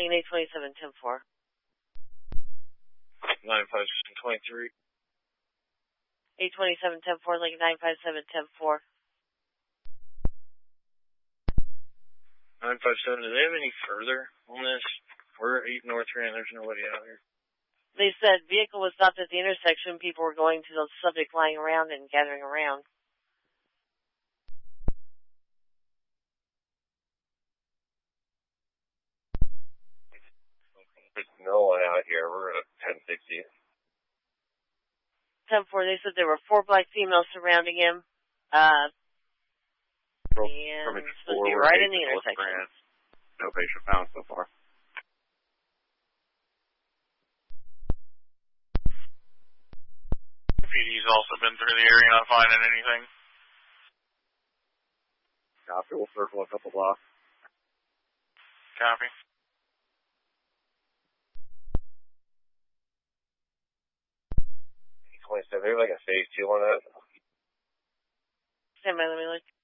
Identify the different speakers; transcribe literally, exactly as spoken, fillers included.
Speaker 1: Lincoln eight twenty-seven, ten four.
Speaker 2: nine five twenty-three.
Speaker 1: eight twenty-seven, ten four, Lincoln nine five seven, ten four.
Speaker 2: nine five seven, do they have any further on this? We're at eight North Grand, there's nobody out here.
Speaker 1: They said vehicle was stopped at the intersection. People were going to the subject lying around and gathering around.
Speaker 2: There's no one out here. We're at ten sixty.
Speaker 1: ten four, they said there were four black females surrounding him. Uh, and it's supposed to be right in the intersection.
Speaker 2: No patient found so far.
Speaker 3: P D's also been through the area, not finding anything.
Speaker 2: Copy, we'll circle a couple blocks.
Speaker 3: Copy.
Speaker 2: twenty-seven, there's like a phase two on that.
Speaker 1: Stand by, let me look.